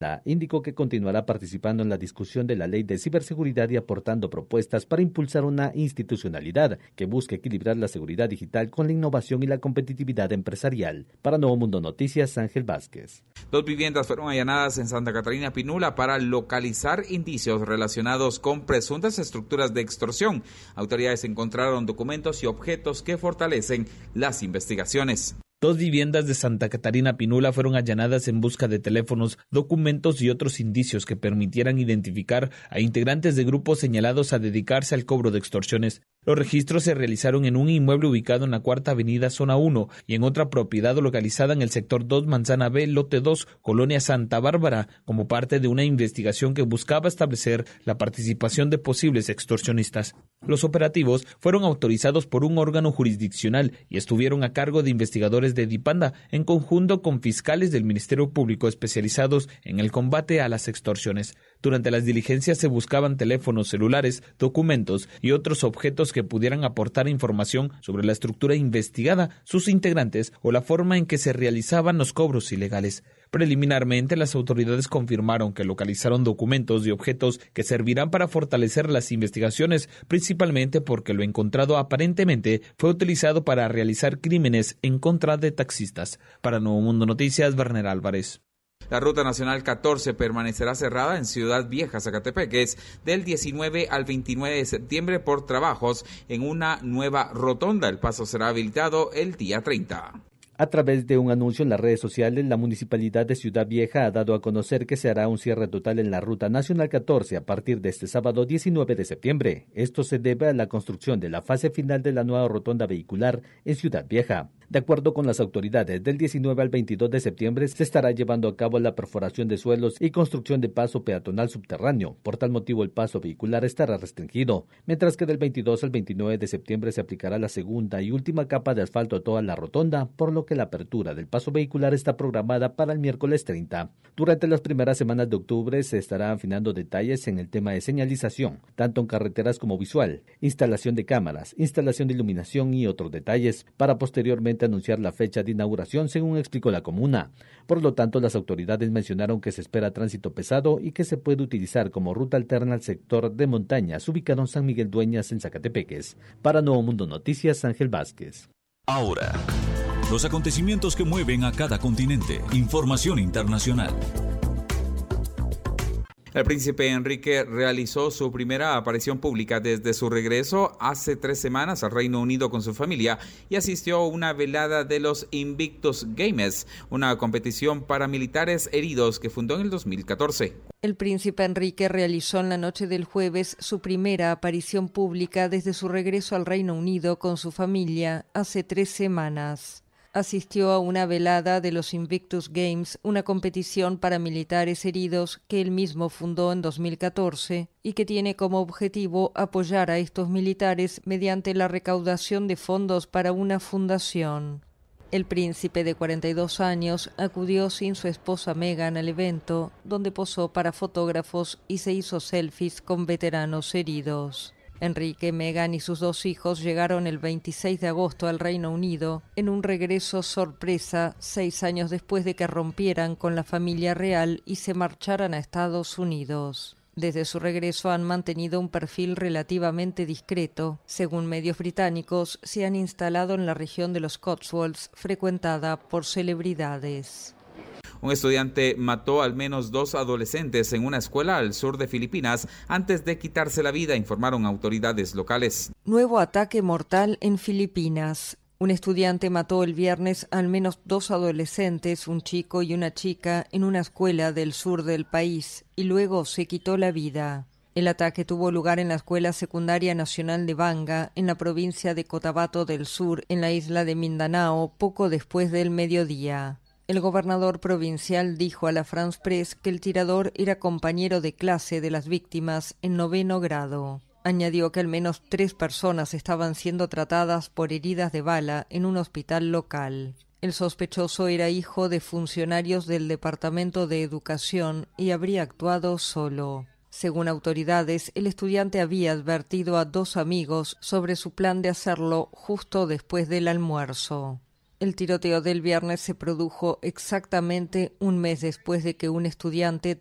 Indicó que continuará participando en la discusión de la ley de ciberseguridad y aportando propuestas para impulsar una institucionalidad que busque equilibrar la seguridad digital con la innovación y la competitividad empresarial. Para Nuevo Mundo Noticias, Ángel Vázquez. 2 viviendas fueron allanadas en Santa Catarina Pinula para localizar indicios relacionados con presuntas estructuras de extorsión. Autoridades encontraron documentos y objetos que fortalecen las investigaciones. 2 viviendas de Santa Catarina Pinula fueron allanadas en busca de teléfonos, documentos y otros indicios que permitieran identificar a integrantes de grupos señalados a dedicarse al cobro de extorsiones. Los registros se realizaron en un inmueble ubicado en la Cuarta Avenida Zona 1 y en otra propiedad localizada en el sector 2 Manzana B, Lote 2, Colonia Santa Bárbara, como parte de una investigación que buscaba establecer la participación de posibles extorsionistas. Los operativos fueron autorizados por un órgano jurisdiccional y estuvieron a cargo de investigadores de DIPANDA en conjunto con fiscales del Ministerio Público especializados en el combate a las extorsiones. Durante las diligencias se buscaban teléfonos celulares, documentos y otros objetos que pudieran aportar información sobre la estructura investigada, sus integrantes o la forma en que se realizaban los cobros ilegales. Preliminarmente, las autoridades confirmaron que localizaron documentos y objetos que servirán para fortalecer las investigaciones, principalmente porque lo encontrado aparentemente fue utilizado para realizar crímenes en contra de taxistas. Para Nuevo Mundo Noticias, Werner Álvarez. La Ruta Nacional 14 permanecerá cerrada en Ciudad Vieja, Zacatepeques, del 19 al 29 de septiembre por trabajos en una nueva rotonda. El paso será habilitado el día 30. A través de un anuncio en las redes sociales, la Municipalidad de Ciudad Vieja ha dado a conocer que se hará un cierre total en la Ruta Nacional 14 a partir de este sábado 19 de septiembre. Esto se debe a la construcción de la fase final de la nueva rotonda vehicular en Ciudad Vieja. De acuerdo con las autoridades, del 19 al 22 de septiembre se estará llevando a cabo la perforación de suelos y construcción de paso peatonal subterráneo. Por tal motivo, el paso vehicular estará restringido, mientras que del 22 al 29 de septiembre se aplicará la segunda y última capa de asfalto a toda la rotonda, por lo que la apertura del paso vehicular está programada para el miércoles 30. Durante las primeras semanas de octubre se estará afinando detalles en el tema de señalización, tanto en carreteras como visual, instalación de cámaras, instalación de iluminación y otros detalles, para posteriormente anunciar la fecha de inauguración, según explicó la comuna. Por lo tanto, las autoridades mencionaron que se espera tránsito pesado y que se puede utilizar como ruta alterna al sector de montañas ubicado en San Miguel Dueñas, en Zacatepeques. Para Nuevo Mundo Noticias, Ángel Vázquez. Ahora, los acontecimientos que mueven a cada continente. Información internacional. El príncipe Enrique realizó su primera aparición pública desde su regreso hace 3 semanas al Reino Unido con su familia y asistió a una velada de los Invictus Games, una competición para militares heridos que fundó en el 2014. El príncipe Enrique realizó en la noche del jueves su primera aparición pública desde su regreso al Reino Unido con su familia hace 3 semanas. Asistió a una velada de los Invictus Games, una competición para militares heridos que él mismo fundó en 2014 y que tiene como objetivo apoyar a estos militares mediante la recaudación de fondos para una fundación. El príncipe de 42 años acudió sin su esposa Meghan al evento, donde posó para fotógrafos y se hizo selfies con veteranos heridos. Enrique, Meghan y sus 2 hijos llegaron el 26 de agosto al Reino Unido en un regreso sorpresa 6 años después de que rompieran con la familia real y se marcharan a Estados Unidos. Desde su regreso han mantenido un perfil relativamente discreto. Según medios británicos, se han instalado en la región de los Cotswolds, frecuentada por celebridades. Un estudiante mató al menos 2 adolescentes en una escuela al sur de Filipinas antes de quitarse la vida, informaron autoridades locales. Nuevo ataque mortal en Filipinas. Un estudiante mató el viernes al menos 2 adolescentes, un chico y una chica, en una escuela del sur del país, y luego se quitó la vida. El ataque tuvo lugar en la Escuela Secundaria Nacional de Banga, en la provincia de Cotabato del Sur, en la isla de Mindanao, poco después del mediodía. El gobernador provincial dijo a la France Press que el tirador era compañero de clase de las víctimas en 9º grado. Añadió que al menos 3 personas estaban siendo tratadas por heridas de bala en un hospital local. El sospechoso era hijo de funcionarios del Departamento de Educación y habría actuado solo. Según autoridades, el estudiante había advertido a 2 amigos sobre su plan de hacerlo justo después del almuerzo. El tiroteo del viernes se produjo exactamente un mes después de que un estudiante